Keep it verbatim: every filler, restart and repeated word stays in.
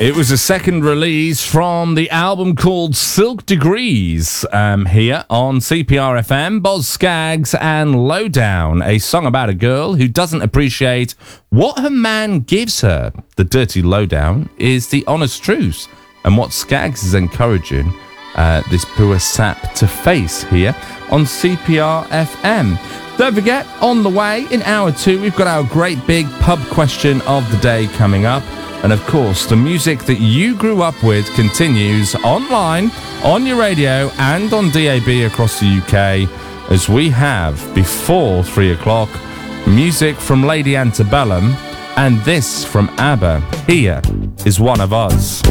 It was a second release from the album called Silk Degrees, um, here on C P R F M. Boz Scaggs and Lowdown, a song about a girl who doesn't appreciate what her man gives her. The dirty lowdown is the honest truth, and what Scaggs is encouraging uh, this poor sap to face here on C P R F M. Don't forget, on the way in hour two, we've got our great big pub question of the day coming up. And of course, the music that you grew up with continues online, on your radio, and on D A B across the U K, as we have, before three o'clock, music from Lady Antebellum, and this from ABBA. Here is One of Us.